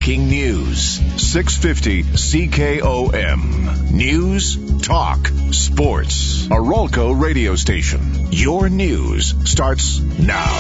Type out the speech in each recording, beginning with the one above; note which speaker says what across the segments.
Speaker 1: Breaking news. 650 CKOM. News, talk, sports. Arolco radio station. Your news starts now.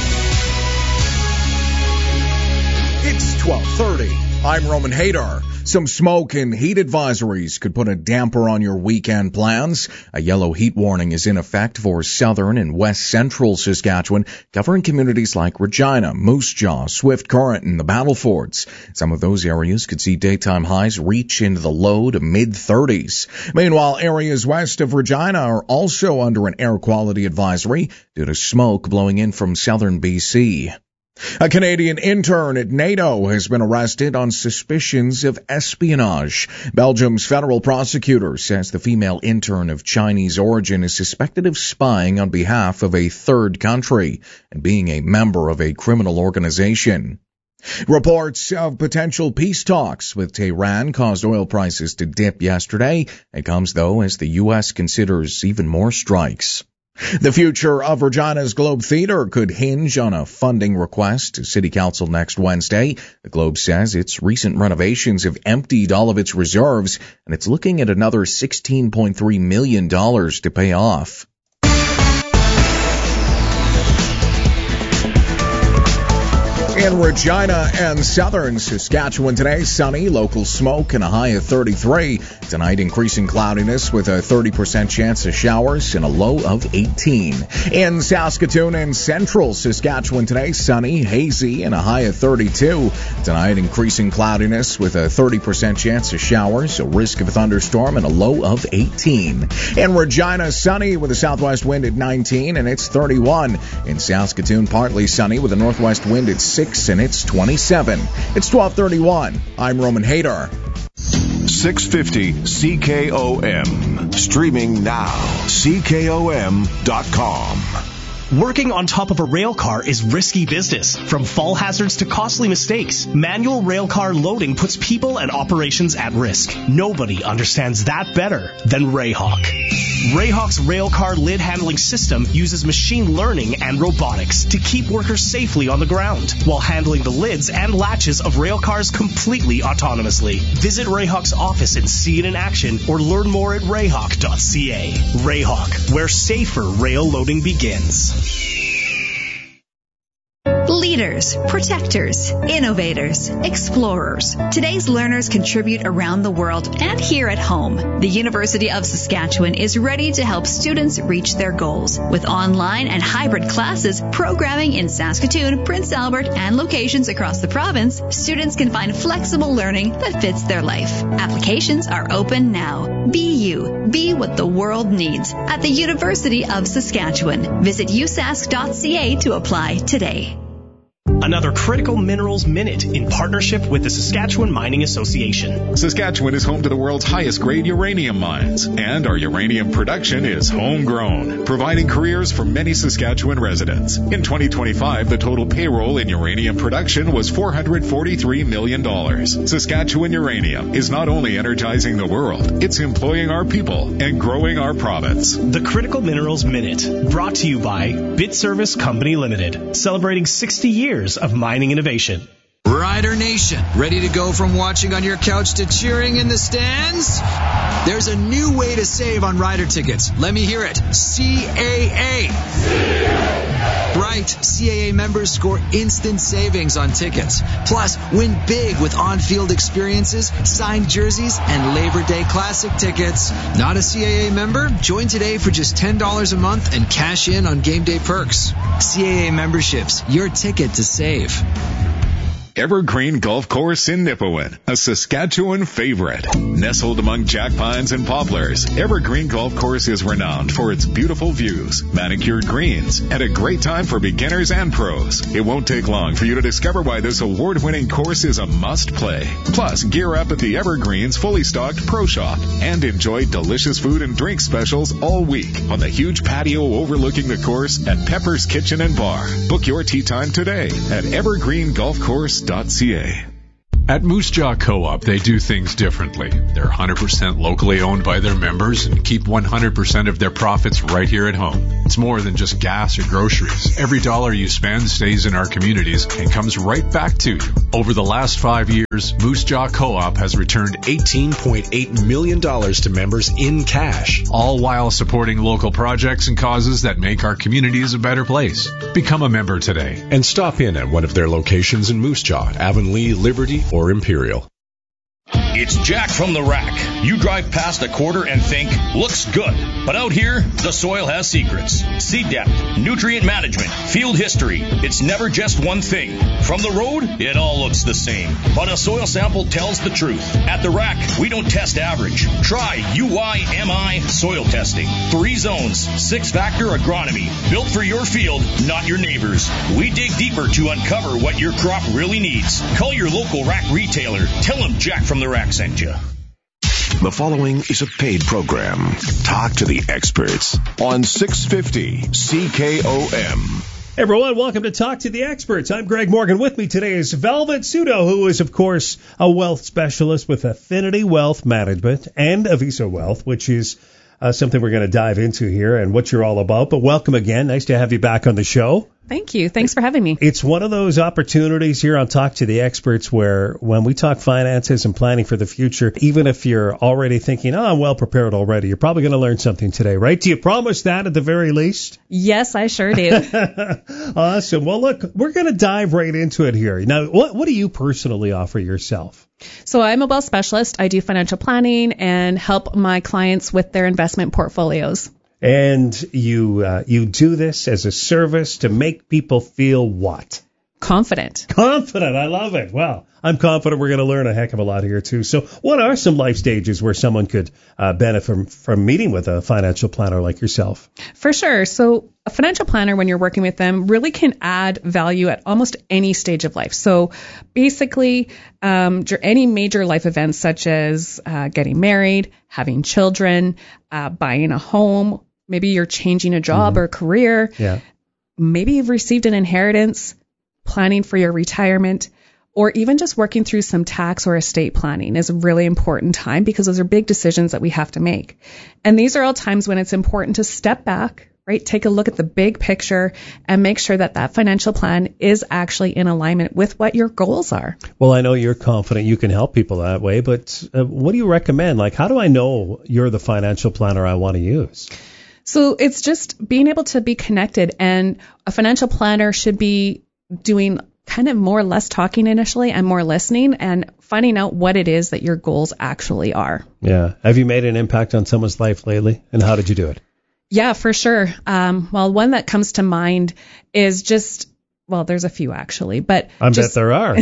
Speaker 2: It's 12:30. I'm Roman Hadar. Some smoke and heat advisories could put a damper on your weekend plans. A yellow heat warning is in effect for southern and west central Saskatchewan, covering communities like Regina, Moose Jaw, Swift Current, and the Battlefords. Some of those areas could see daytime highs reach into the low to mid-30s. Meanwhile, areas west of Regina are also under an air quality advisory due to smoke blowing in from southern BC. A Canadian intern at NATO has been arrested on suspicions of espionage. Belgium's federal prosecutor says the female intern of Chinese origin is suspected of spying on behalf of a third country and being a member of a criminal organization. Reports of potential peace talks with Tehran caused oil prices to dip yesterday. It comes, though, as the U.S. considers even more strikes. The future of Regina's Globe Theatre could hinge on a funding request to City Council next Wednesday. The Globe says its recent renovations have emptied all of its reserves, and it's looking at another $16.3 million to pay off. In Regina and southern Saskatchewan today, sunny, local smoke, and a high of 33. Tonight, increasing cloudiness with a 30% chance of showers and a low of 18. In Saskatoon and central Saskatchewan today, sunny, hazy, and a high of 32. Tonight, increasing cloudiness with a 30% chance of showers, a risk of a thunderstorm, and a low of 18. In Regina, sunny with a southwest wind at 19, and it's 31. In Saskatoon, partly sunny with a northwest wind at 6. And it's 27. It's 12:31. I'm Roman Hadar.
Speaker 1: 650 CKOM. Streaming now. CKOM.com.
Speaker 3: Working on top of a rail car is risky business. From fall hazards to costly mistakes, manual rail car loading puts people and operations at risk. Nobody understands that better than Rayhawk. Rayhawk's rail car lid handling system uses machine learning and robotics to keep workers safely on the ground while handling the lids and latches of rail cars completely autonomously. Visit Rayhawk's office and see it in action, or learn more at rayhawk.ca. Rayhawk, where safer rail loading begins.
Speaker 4: Leaders, protectors, innovators, explorers. Today's learners contribute around the world and here at home. The University of Saskatchewan is ready to help students reach their goals. With online and hybrid classes, programming in Saskatoon, Prince Albert, and locations across the province, students can find flexible learning that fits their life. Applications are open now. Be you. Be what the world needs at the University of Saskatchewan. Visit usask.ca to apply today.
Speaker 3: Another Critical Minerals Minute in partnership with the Saskatchewan Mining Association.
Speaker 5: Saskatchewan is home to the world's highest grade uranium mines, and our uranium production is homegrown, providing careers for many Saskatchewan residents. In 2025, the total payroll in uranium production was $443 million. Saskatchewan Uranium is not only energizing the world, it's employing our people and growing our province.
Speaker 3: The Critical Minerals Minute, brought to you by BitService Company Limited, celebrating 60 years of mining innovation.
Speaker 6: Rider Nation, ready to go from watching on your couch to cheering in the stands? There's a new way to save on Rider tickets. Let me hear it. CAA. Right, CAA members score instant savings on tickets. Plus, win big with on-field experiences, signed jerseys, and Labor Day Classic tickets. Not a CAA member? Join today for just $10 a month and cash in on game day perks. CAA memberships, your ticket to save.
Speaker 5: Evergreen Golf Course in Nipawin, a Saskatchewan favorite. Nestled among jack pines and poplars, Evergreen Golf Course is renowned for its beautiful views, manicured greens, and a great time for beginners and pros. It won't take long for you to discover why this award-winning course is a must-play. Plus, gear up at the Evergreen's fully stocked Pro Shop and enjoy delicious food and drink specials all week on the huge patio overlooking the course at Pepper's Kitchen and Bar. Book your tee time today at evergreengolfcourse.ca.
Speaker 7: At Moose Jaw Co-op, they do things differently. They're 100% locally owned by their members and keep 100% of their profits right here at home. It's more than just gas or groceries. Every dollar you spend stays in our communities and comes right back to you. Over the last 5 years, Moose Jaw Co-op has returned $18.8 million to members in cash, all while supporting local projects and causes that make our communities a better place. Become a member today and stop in at one of their locations in Moose Jaw, Avonlea, Liberty, or Imperial.
Speaker 8: It's Jack from the Rack. You drive past a quarter and think, looks good. But out here, the soil has secrets. Seed depth, nutrient management, field history. It's never just one thing. From the road, it all looks the same. But a soil sample tells the truth. At the Rack, we don't test average. Try UIMI soil testing. 3 zones, 6-factor agronomy. Built for your field, not your neighbor's. We dig deeper to uncover what your crop really needs. Call your local Rack retailer. Tell them Jack from the Rack sent you.
Speaker 1: The following is a paid program. Talk to the experts on 650 CKOM.
Speaker 9: Hey everyone, welcome to Talk to the Experts. I'm Greg Morgan. With me today is Velvet Sudo, who is, of course, a wealth specialist with Affinity Wealth Management and Avisa Wealth, which is something we're going to dive into here and what you're all about. But welcome again. Nice to have you back on the show.
Speaker 10: Thank you. Thanks for having me.
Speaker 9: It's one of those opportunities here on Talk to the Experts where when we talk finances and planning for the future, even if you're already thinking, I'm well prepared already, you're probably going to learn something today, right? Do you promise that at the very least?
Speaker 10: Yes, I sure do.
Speaker 9: Awesome. Well, look, we're going to dive right into it here. Now, what do you personally offer yourself?
Speaker 10: So I'm a wealth specialist. I do financial planning and help my clients with their investment portfolios.
Speaker 9: And you do this as a service to make people feel what?
Speaker 10: Confident.
Speaker 9: Confident. I love it. Well, I'm confident we're going to learn a heck of a lot here, too. So what are some life stages where someone could benefit from meeting with a financial planner like yourself?
Speaker 10: For sure. So a financial planner, when you're working with them, really can add value at almost any stage of life. So basically, any major life events such as getting married, having children, buying a home, maybe you're changing a job or a career, maybe you've received an inheritance, planning for your retirement, or even just working through some tax or estate planning is a really important time because those are big decisions that we have to make. And these are all times when it's important to step back, right? Take a look at the big picture and make sure that that financial plan is actually in alignment with what your goals are.
Speaker 9: Well, I know you're confident you can help people that way, but what do you recommend? Like, how do I know you're the financial planner I want to use?
Speaker 10: So it's just being able to be connected, and a financial planner should be doing kind of more less talking initially and more listening and finding out what it is that your goals actually are.
Speaker 9: Yeah. Have you made an impact on someone's life lately, and how did you do it?
Speaker 10: Yeah, for sure. Well, one that comes to mind is just, well, there's a few actually, but
Speaker 9: I bet there are.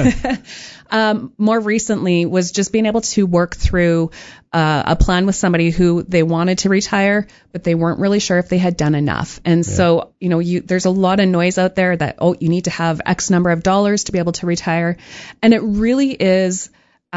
Speaker 10: More recently was just being able to work through a plan with somebody who they wanted to retire, but they weren't really sure if they had done enough. And so, there's a lot of noise out there that, you need to have X number of dollars to be able to retire. And it really is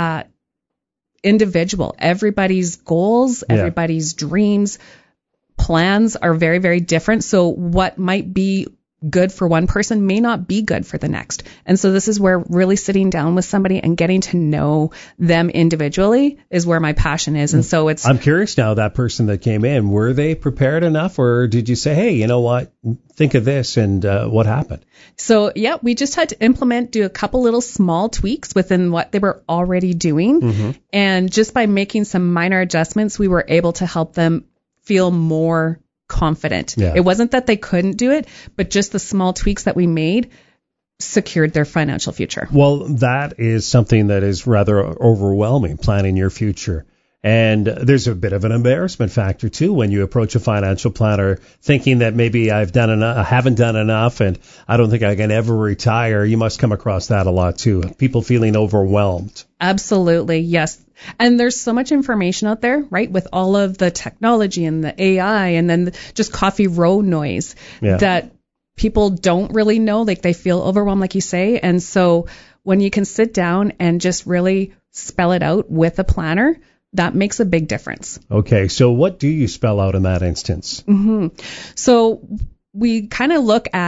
Speaker 10: individual. Everybody's goals, everybody's dreams, plans are very, very different. So what might be good for one person may not be good for the next. And so this is where really sitting down with somebody and getting to know them individually is where my passion is. And so I'm
Speaker 9: curious now, that person that came in, were they prepared enough, or did you say, hey, you know what, think of this, and what happened?
Speaker 10: So, we just had to do a couple little small tweaks within what they were already doing. Mm-hmm. And just by making some minor adjustments, we were able to help them feel more confident. It wasn't that they couldn't do it, but just the small tweaks that we made secured their financial future.
Speaker 9: Well, that is something that is rather overwhelming, planning your future. And there's a bit of an embarrassment factor, too, when you approach a financial planner thinking that maybe I haven't done enough, and I don't think I can ever retire. You must come across that a lot, too. People feeling overwhelmed.
Speaker 10: Absolutely, yes. And there's so much information out there, right, with all of the technology and the AI and then just coffee row noise that people don't really know, like they feel overwhelmed, like you say. And so when you can sit down and just really spell it out with a planner, that makes a big difference.
Speaker 9: Okay, so what do you spell out in that instance?
Speaker 10: Mm-hmm. So we kind of look at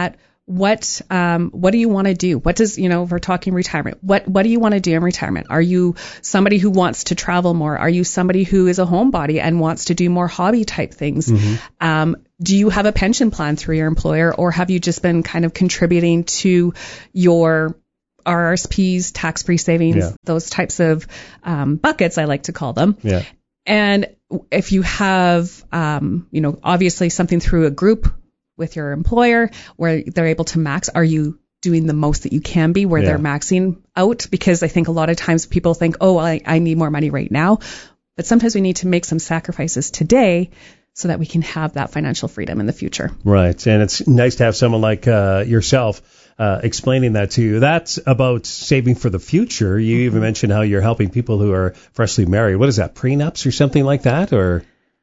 Speaker 10: what do you want to do? What does, if we're talking retirement, what do you want to do in retirement? Are you somebody who wants to travel more? Are you somebody who is a homebody and wants to do more hobby type things? Mm-hmm. Do you have a pension plan through your employer, or have you just been kind of contributing to your RRSPs, tax-free savings, those types of buckets, I like to call them. Yeah. And if you have, obviously something through a group with your employer where they're able to max, are you doing the most that you can be where they're maxing out? Because I think a lot of times people think, I need more money right now. But sometimes we need to make some sacrifices today so that we can have that financial freedom in the future. Right. And it's nice to have someone like yourself explaining that to you. That's about saving for the future. You even mentioned how you're helping people who are freshly married. What is that, prenups or something like that? Or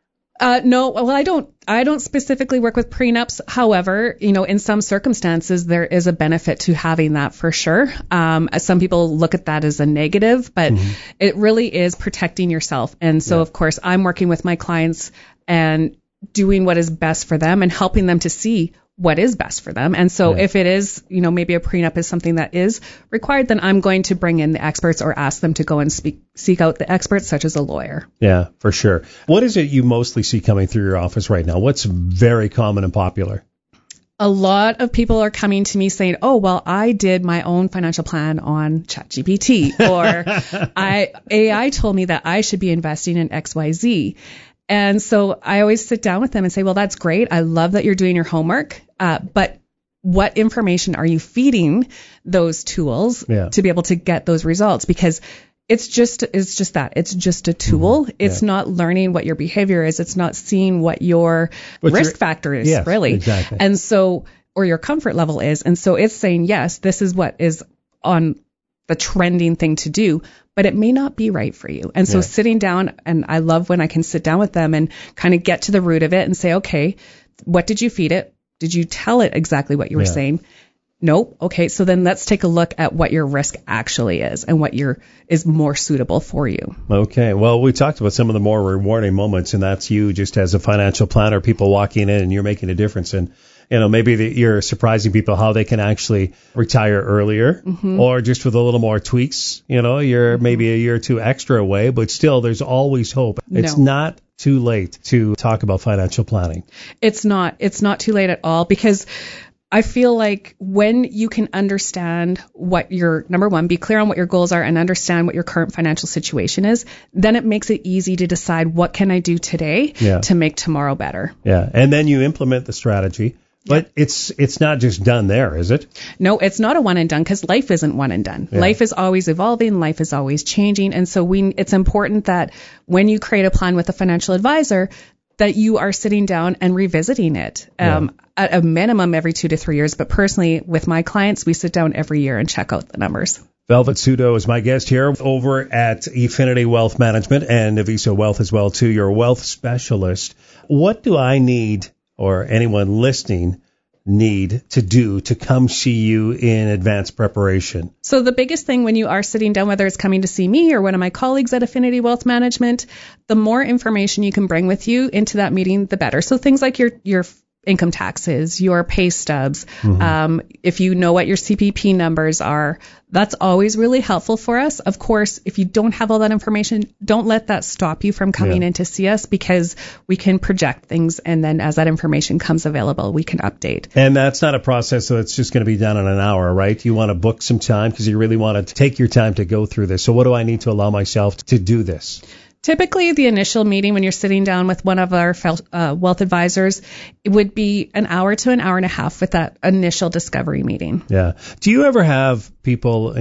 Speaker 10: no, well, I don't specifically work with prenups. However, in some circumstances, there is a benefit to having that for sure. Some people look at that as a negative, but it really is protecting yourself. And so, of course, I'm working with my clients and doing what is best for them and helping them to see what is best for them. And so if it is, maybe a prenup is something that is required, then I'm going to bring in the experts or ask them to go and seek out the experts, such as a lawyer. Yeah, for sure. What is it you mostly see coming through your office right now? What's very common and popular? A lot of people are coming to me saying, I did my own financial plan on ChatGPT, or AI told me that I should be investing in XYZ. And so I always sit down with them and say, well, that's great. I love that you're doing your homework. But what information are you feeding those tools to be able to get those results? Because it's just that. It's just a tool. It's not learning what your behavior is. It's not seeing what your risk factor is, really. Exactly. And so, or your comfort level is. And so it's saying, yes, this is what is on the trending thing to do, but it may not be right for you. And so sitting down, and I love when I can sit down with them and kind of get to the root of it and say, okay, what did you feed it? Did you tell it exactly what you were saying? Nope. Okay. So then let's take a look at what your risk actually is and what is more suitable for you. Okay. Well, we talked about some of the more rewarding moments, and that's you just as a financial planner, people walking in and you're making a difference. And maybe you're surprising people how they can actually retire earlier, or just with a little more tweaks. You're maybe a year or two extra away, but still there's always hope. It's not too late to talk about financial planning. It's not too late at all, because I feel like when you can understand what your, number one, be clear on what your goals are and understand what your current financial situation is, then it makes it easy to decide what can I do today to make tomorrow better. Yeah. And then you implement the strategy. But it's not just done there, is it? No, it's not a one and done, because life isn't one and done. Yeah. Life is always evolving. Life is always changing. And so it's important that when you create a plan with a financial advisor, that you are sitting down and revisiting it at a minimum every 2 to 3 years. But personally, with my clients, we sit down every year and check out the numbers. Velvet Sudo is my guest here over at Efinity Wealth Management and Naviso Wealth as well, too. You're a wealth specialist. What do I need, or anyone listening need to do to come see you in advanced preparation? So the biggest thing when you are sitting down, whether it's coming to see me or one of my colleagues at Efinity Wealth Management, the more information you can bring with you into that meeting, the better. So things like your income taxes, your pay stubs, if you know what your CPP numbers are, that's always really helpful for us. Of course, if you don't have all that information, don't let that stop you from coming in to see us, because we can project things, and then as that information comes available, we can update. And that's not a process that's just going to be done in an hour, right? You want to book some time because you really want to take your time to go through this. So what do I need to allow myself to do this? Typically, the initial meeting when you're sitting down with one of our wealth advisors, it would be an hour to an hour and a half with that initial discovery meeting. Yeah. Do you ever have people,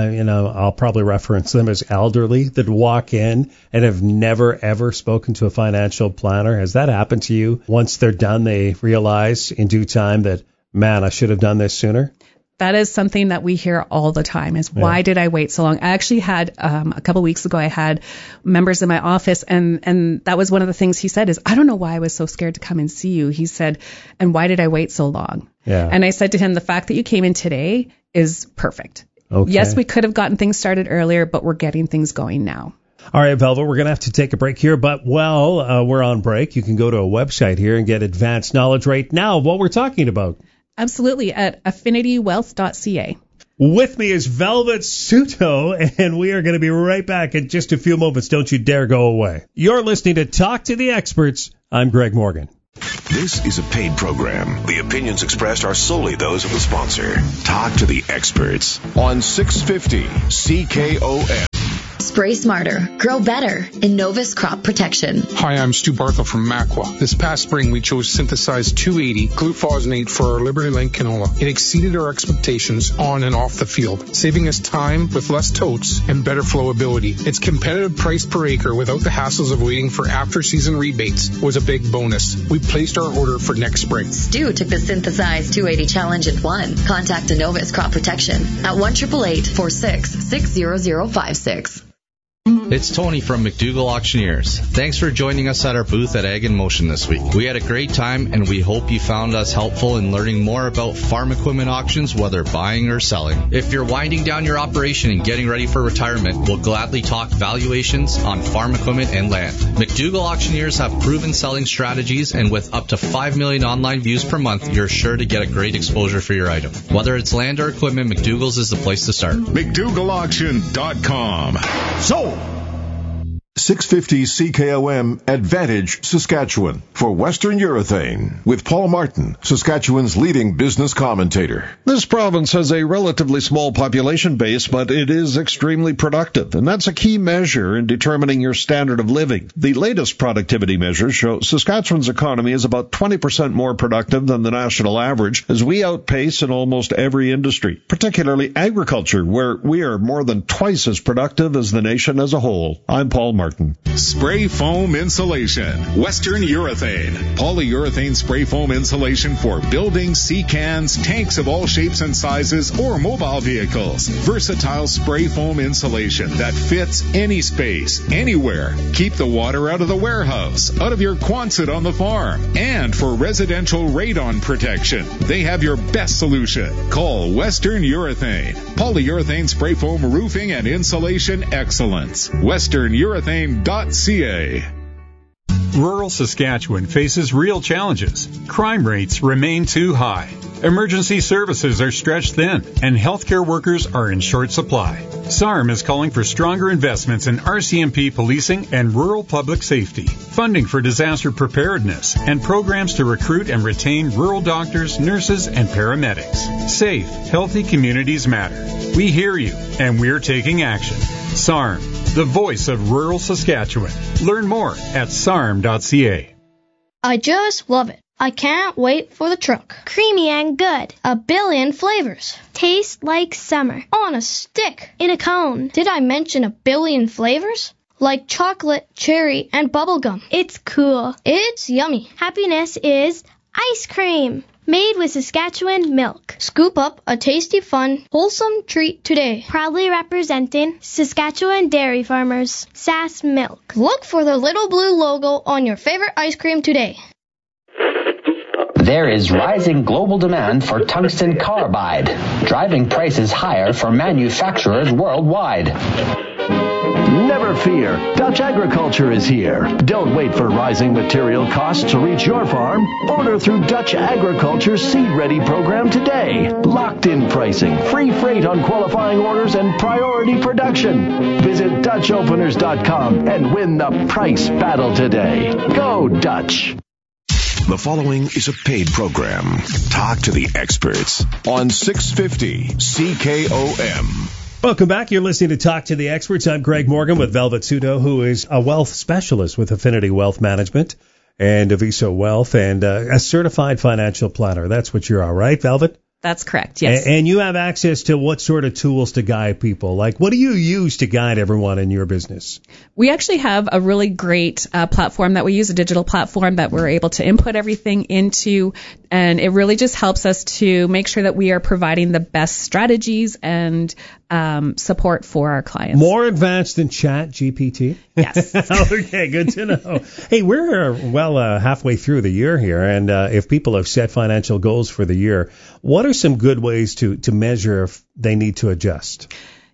Speaker 10: I'll probably reference them as elderly, that walk in and have never, ever spoken to a financial planner? Has that happened to you? Once they're done, they realize in due time that, man, I should have done this sooner? That is something that we hear all the time, is why did I wait so long? I actually had, a couple weeks ago, I had members in my office, and that was one of the things he said is, I don't know why I was so scared to come and see you. He said, and why did I wait so long? Yeah. And I said to him, the fact that you came in today is perfect. Okay. Yes, we could have gotten things started earlier, but we're getting things going now. All right, Velvet, we're going to have to take a break here, but while we're on break, you can go to a website here and get advanced knowledge right now of what we're talking about. Absolutely, at affinitywealth.ca.
Speaker 9: With me is Velvet Suto, and we are going to be right back in just a few moments. Don't you dare go away. You're listening to Talk to the Experts. I'm Greg Morgan.
Speaker 1: This is a paid program. The opinions expressed are solely those of the sponsor. Talk to the Experts on 650 CKOM.
Speaker 11: Spray smarter, grow better. Innovis Crop Protection.
Speaker 12: Hi, I'm Stu Barthel from Macwa. This past spring, we chose synthesized 280 glufosinate for our Liberty Link canola. It exceeded our expectations on and off the field, saving us time with less totes and better flowability. Its competitive price per acre without the hassles of waiting for after-season rebates was a big bonus. We placed our order for next spring.
Speaker 11: Stu took the synthesized 280 challenge and won. Contact Innovis Crop Protection at 1-888-46-60056.
Speaker 13: It's Tony from McDougall Auctioneers. Thanks for joining us at our booth at Ag in Motion this week. We had a great time, and we hope you found us helpful in learning more about farm equipment auctions, whether buying or selling. If you're winding down your operation and getting ready for retirement, we'll gladly talk valuations on farm equipment and land. McDougall Auctioneers have proven selling strategies, and with up to 5 million online views per month, you're sure to get a great exposure for your item. Whether it's land or equipment, McDougall's is the place to start.
Speaker 1: McDougallAuction.com. So 650 CKOM Advantage, Saskatchewan, for Western Urethane, with Paul Martin, Saskatchewan's leading business commentator.
Speaker 14: This province has a relatively small population base, but it is extremely productive, and that's a key measure in determining your standard of living. The latest productivity measures show Saskatchewan's economy is about 20% more productive than the national average, as we outpace in almost every industry, particularly agriculture, where we are more than twice as productive as the nation as a whole. I'm Paul Martin.
Speaker 5: Spray foam insulation. Western Urethane. Polyurethane spray foam insulation for buildings, sea cans, tanks of all shapes and sizes, or mobile vehicles. Versatile spray foam insulation that fits any space, anywhere. Keep the water out of the warehouse, out of your Quonset on the farm. And for residential radon protection, they have your best solution. Call Western Urethane. Polyurethane spray foam roofing and insulation excellence. Western Urethane.ca.
Speaker 15: Rural Saskatchewan faces real challenges. Crime rates remain too high. Emergency services are stretched thin, and healthcare workers are in short supply. SARM is calling for stronger investments in RCMP policing and rural public safety, funding for disaster preparedness, and programs to recruit and retain rural doctors, nurses, and paramedics. Safe, healthy communities matter. We hear you, and we're taking action. SARM, the voice of rural Saskatchewan. Learn more at sarm.ca.
Speaker 16: I just love it. I can't wait for the truck. Creamy and good. A billion flavors. Tastes like summer. On a stick. In a cone. Did I mention a billion flavors? Like chocolate, cherry, and bubblegum. It's cool. It's yummy. Happiness is ice cream. Made with Saskatchewan milk. Scoop up a tasty, fun, wholesome treat today. Proudly representing Saskatchewan dairy farmers. Sass Milk. Look for the little blue logo on your favorite ice cream today.
Speaker 17: There is rising global demand for tungsten carbide, driving prices higher for manufacturers worldwide.
Speaker 18: Never fear, Dutch Agriculture is here. Don't wait for rising material costs to reach your farm. Order through Dutch Agriculture's Seed Ready program today. Locked-in pricing, free freight on qualifying orders, and priority production. Visit DutchOpeners.com and win the price battle today. Go Dutch!
Speaker 1: The following is a paid program. Talk to the Experts on 650 CKOM.
Speaker 9: Welcome back. You're listening to Talk to the Experts. I'm Greg Morgan with Velvet Suto, who is a wealth specialist with Affinity Wealth Management and Aviso Wealth, and a certified financial planner. That's what you are, right, Velvet?
Speaker 10: That's correct, yes.
Speaker 9: And you have access to what sort of tools to guide people? Like, what do you use to guide everyone in your business?
Speaker 10: We actually have a really great platform that we use, a digital platform that we're able to input everything into, and it really just helps us to make sure that we are providing the best strategies and support for our clients.
Speaker 9: More advanced than ChatGPT?
Speaker 10: Yes.
Speaker 9: Okay, good to know. Hey, we're halfway through the year here, and if people have set financial goals for the year, what are some good ways to measure if they need to adjust?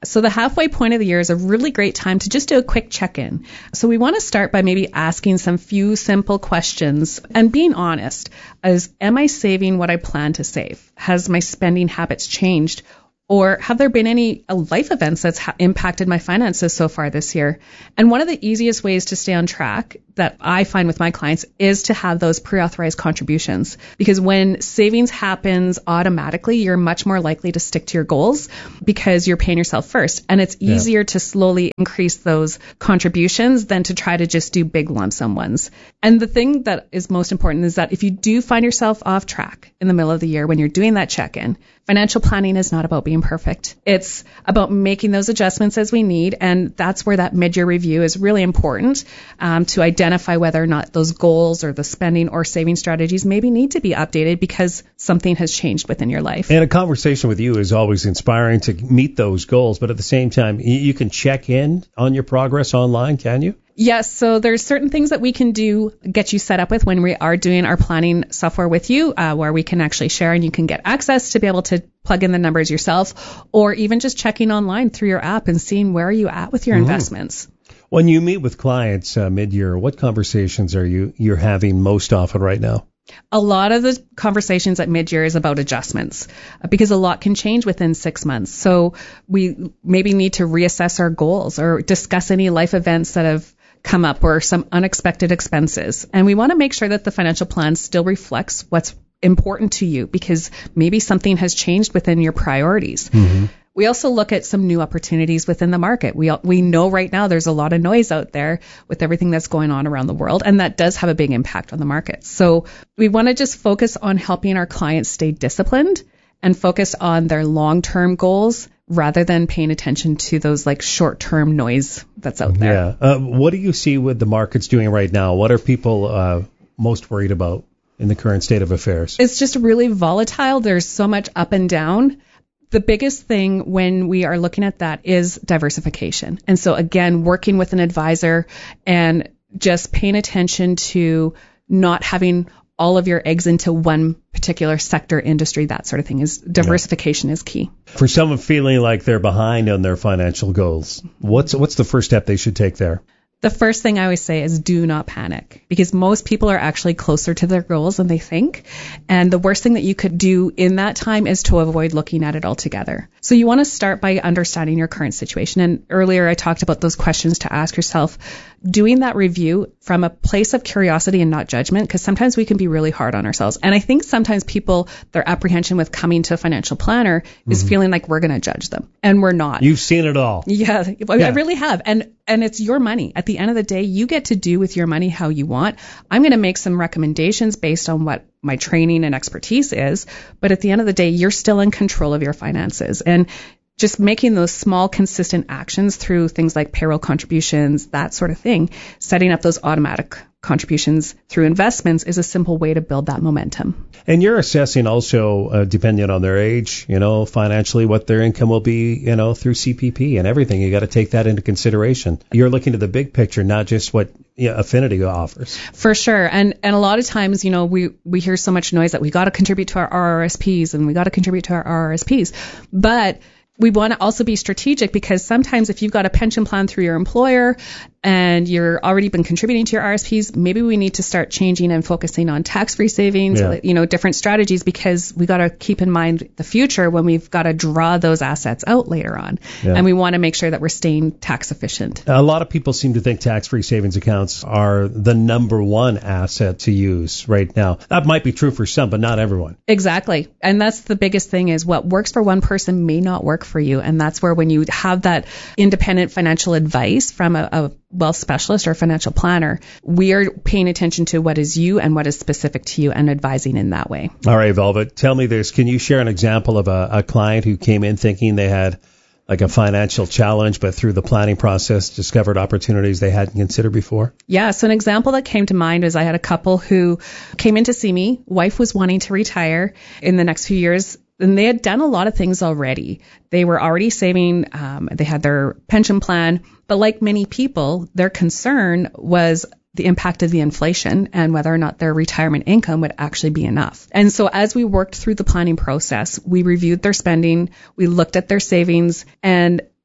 Speaker 10: So the halfway point of the year is a really great time to just do a quick check-in. So we want to start by maybe asking some few simple questions and being honest. Am I saving what I plan to save? Has my spending habits changed? Or have there been any life events that's impacted my finances so far this year? And one of the easiest ways to stay on track that I find with my clients is to have those pre-authorized contributions. Because when savings happens automatically, you're much more likely to stick to your goals because you're paying yourself first. And it's easier to slowly increase those contributions than to try to just do big lump sum ones. And the thing that is most important is that if you do find yourself off track in the middle of the year when you're doing that check-in, financial planning is not about being perfect. It's about making those adjustments as we need. And that's where that mid-year review is really important to identify whether or not those goals or the spending or saving strategies maybe need to be updated because something has changed within your life.
Speaker 9: And a conversation with you is always inspiring to meet those goals. But at the same time, you can check in on your progress online, can you?
Speaker 10: Yes, so there's certain things that we can do, get you set up with when we are doing our planning software with you, where we can actually share and you can get access to be able to plug in the numbers yourself, or even just checking online through your app and seeing where are you at with your investments.
Speaker 9: When you meet with clients mid-year, what conversations are you're having most often right now?
Speaker 10: A lot of the conversations at mid-year is about adjustments because a lot can change within 6 months. So we maybe need to reassess our goals or discuss any life events that have come up or some unexpected expenses. And we want to make sure that the financial plan still reflects what's important to you because maybe something has changed within your priorities. Mm-hmm. We also look at some new opportunities within the market. We know right now there's a lot of noise out there with everything that's going on around the world, and that does have a big impact on the market. So we want to just focus on helping our clients stay disciplined and focus on their long-term goals rather than paying attention to those like short-term noise that's out there.
Speaker 9: Yeah. What do you see with the markets doing right now? What are people most worried about in the current state of affairs?
Speaker 10: It's just really volatile. There's so much up and down. The biggest thing when we are looking at that is diversification. And so again, working with an advisor and just paying attention to not having all of your eggs into one particular sector, industry, that sort of thing. Is diversification is key.
Speaker 9: For someone feeling like they're behind on their financial goals, what's the first step they should take there?
Speaker 10: The first thing I always say is do not panic because most people are actually closer to their goals than they think. And the worst thing that you could do in that time is to avoid looking at it altogether. So you want to start by understanding your current situation. And earlier I talked about those questions to ask yourself, doing that review from a place of curiosity and not judgment, because sometimes we can be really hard on ourselves. And I think sometimes people, their apprehension with coming to a financial planner is feeling like we're going to judge them. And we're not.
Speaker 9: You've seen it all.
Speaker 10: Yeah, I really have. And it's your money. At the end of the day, you get to do with your money how you want. I'm going to make some recommendations based on what my training and expertise is. But at the end of the day, you're still in control of your finances. And just making those small, consistent actions through things like payroll contributions, that sort of thing, setting up those automatic contributions through investments is a simple way to build that momentum.
Speaker 9: And you're assessing also, depending on their age, financially, what their income will be, through CPP and everything. You got to take that into consideration. You're looking at the big picture, not just what Affinity offers.
Speaker 10: For sure. And a lot of times, we hear so much noise that we got to contribute to our RRSPs and we got to contribute to our RRSPs. But we want to also be strategic because sometimes if you've got a pension plan through your employer and you're already been contributing to your RSPs, maybe we need to start changing and focusing on tax-free savings, different strategies, because we got to keep in mind the future when we've got to draw those assets out later on. Yeah. And we want to make sure that we're staying tax efficient.
Speaker 9: A lot of people seem to think tax-free savings accounts are the number one asset to use right now. That might be true for some, but not everyone.
Speaker 10: Exactly. And that's the biggest thing is what works for one person may not work for you. And that's where when you have that independent financial advice from a wealth specialist or financial planner, we are paying attention to what is you and what is specific to you and advising in that way.
Speaker 9: All right, Velvet, tell me this. Can you share an example of a client who came in thinking they had like a financial challenge, but through the planning process discovered opportunities they hadn't considered before?
Speaker 10: Yeah, so an example that came to mind is I had a couple who came in to see me. Wife was wanting to retire in the next few years. And they had done a lot of things already. They were already saving. They had their pension plan. But like many people, their concern was the impact of the inflation and whether or not their retirement income would actually be enough. And so as we worked through the planning process, we reviewed their spending, we looked at their savings, and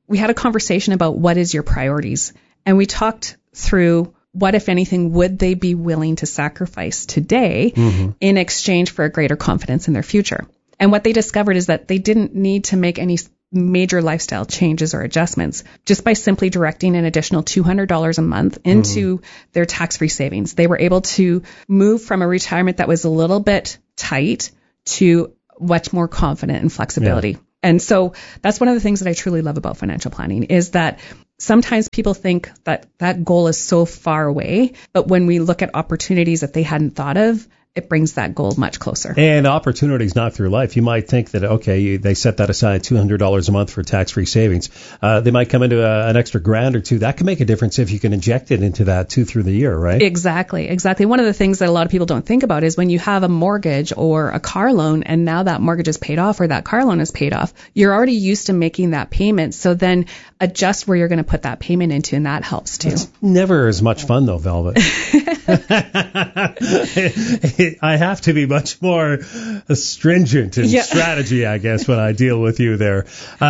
Speaker 10: we had a conversation about what is your priorities. And we talked through what, if anything, would they be willing to sacrifice today in exchange for a greater confidence in their future. And what they discovered is that they didn't need to make any major lifestyle changes or adjustments. Just by simply directing an additional $200 a month into their tax-free savings, they were able to move from a retirement that was a little bit tight to much more confident and flexibility. Yeah. And so that's one of the things that I truly love about financial planning is that sometimes people think that that goal is so far away, but when we look at opportunities that they hadn't thought of, it brings that goal much closer.
Speaker 9: And opportunities not through life. You might think that, okay, they set that aside $200 a month for tax-free savings. They might come into an extra $1,000 or $2,000. That can make a difference if you can inject it into that too through the year, right?
Speaker 10: Exactly. One of the things that a lot of people don't think about is when you have a mortgage or a car loan and now that mortgage is paid off or that car loan is paid off, you're already used to making that payment. So then adjust where you're going to put that payment into, and that helps too.
Speaker 9: It's never as much fun though, Velvet. I have to be much more stringent in strategy, I guess, when I deal with you there.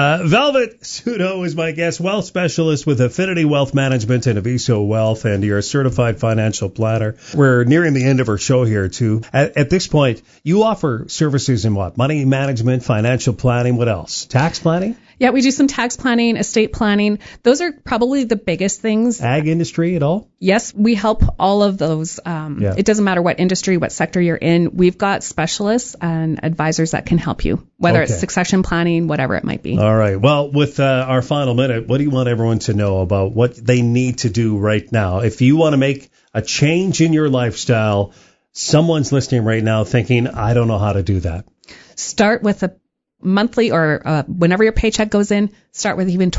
Speaker 9: Velvet Sudo is my guest, wealth specialist with Affinity Wealth Management and Aviso Wealth, and you're a certified financial planner. We're nearing the end of our show here, too. At this point, you offer services in what? Money management, financial planning, what else? Tax planning?
Speaker 10: Yeah, we do some tax planning, estate planning. Those are probably the biggest things.
Speaker 9: Ag industry at all?
Speaker 10: Yes, we help all of those. It doesn't matter what industry, what sector you're in. We've got specialists and advisors that can help you, whether it's succession planning, whatever it might be.
Speaker 9: All right. Well, with our final minute, what do you want everyone to know about what they need to do right now? If you want to make a change in your lifestyle, someone's listening right now thinking, I don't know how to do that.
Speaker 10: Start with a monthly or whenever your paycheck goes in, start with even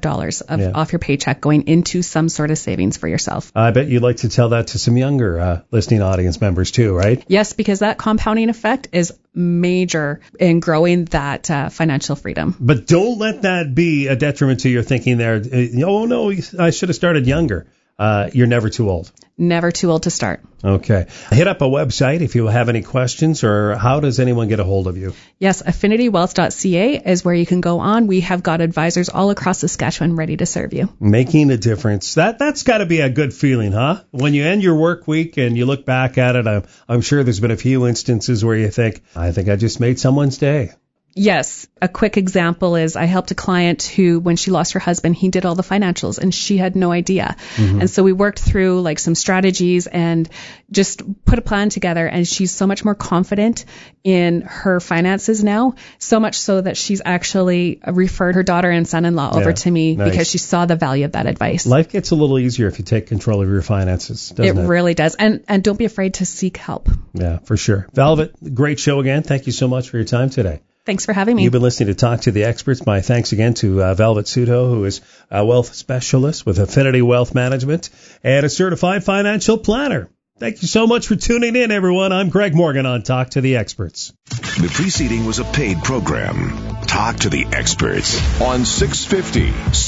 Speaker 10: $25 off your paycheck going into some sort of savings for yourself.
Speaker 9: I bet you'd like to tell that to some younger listening audience members too, right?
Speaker 10: Yes, because that compounding effect is major in growing that financial freedom.
Speaker 9: But don't let that be a detriment to your thinking there. Oh, no, I should have started younger. You're never too old.
Speaker 10: Never too old to start.
Speaker 9: Okay. Hit up a website if you have any questions, or how does anyone get a hold of you?
Speaker 10: Yes, affinitywealth.ca is where you can go on. We have got advisors all across Saskatchewan ready to serve you.
Speaker 9: Making a difference. That's got to be a good feeling, huh? When you end your work week and you look back at it, I'm sure there's been a few instances where you think, I think I just made someone's day.
Speaker 10: Yes. A quick example is I helped a client who, when she lost her husband, he did all the financials and she had no idea. And so we worked through like some strategies and just put a plan together, and she's so much more confident in her finances now, so much so that she's actually referred her daughter and son-in-law over to me because she saw the value of that advice.
Speaker 9: Life gets a little easier if you take control of your finances, doesn't it?
Speaker 10: It really does. And don't be afraid to seek help.
Speaker 9: Yeah, for sure. Velvet, great show again. Thank you so much for your time today.
Speaker 10: Thanks for having me.
Speaker 9: You've been listening to Talk to the Experts. My thanks again to Velvet Sudo, who is a wealth specialist with Affinity Wealth Management and a certified financial planner. Thank you so much for tuning in, everyone. I'm Greg Morgan on Talk to the Experts.
Speaker 1: The preceding was a paid program. Talk to the Experts on 650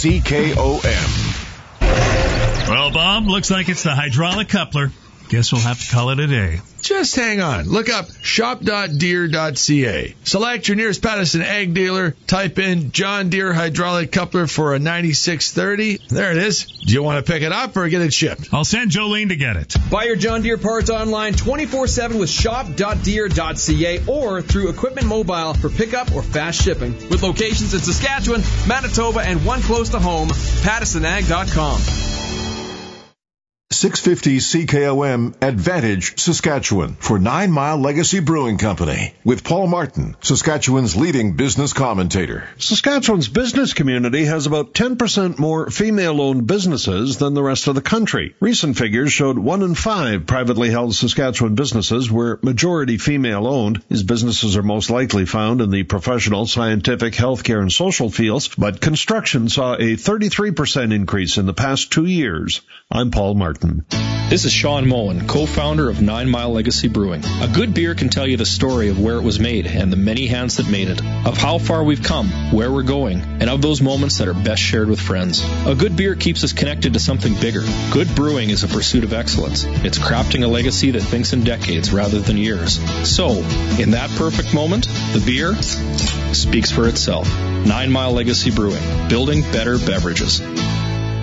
Speaker 1: CKOM.
Speaker 19: Well, Bob, looks like it's the hydraulic coupler. Guess we'll have to call it a day.
Speaker 20: Just hang on. Look up shop.deere.ca. Select your nearest Patterson Ag dealer. Type in John Deere hydraulic coupler for a 9630. There it is. Do you want to pick it up or get it shipped?
Speaker 19: I'll send Jolene to get it.
Speaker 21: Buy your John Deere parts online 24/7 with shop.deere.ca or through Equipment Mobile for pickup or fast shipping. With locations in Saskatchewan, Manitoba, and one close to home, PattersonAg.com.
Speaker 1: 650 CKOM Advantage, Saskatchewan, for 9 Mile Legacy Brewing Company, with Paul Martin, Saskatchewan's leading business commentator.
Speaker 14: Saskatchewan's business community has about 10% more female-owned businesses than the rest of the country. Recent figures showed 1 in 5 privately held Saskatchewan businesses were majority female-owned. These businesses are most likely found in the professional, scientific, healthcare, and social fields, but construction saw a 33% increase in the past 2 years. I'm Paul Martin.
Speaker 22: This is Sean Moen, co-founder of 9 Mile Legacy Brewing. A good beer can tell you the story of where it was made and the many hands that made it, of how far we've come, where we're going, and of those moments that are best shared with friends. A good beer keeps us connected to something bigger. Good brewing is a pursuit of excellence. It's crafting a legacy that thinks in decades rather than years. So, in that perfect moment, the beer speaks for itself. 9 Mile Legacy Brewing, building better beverages.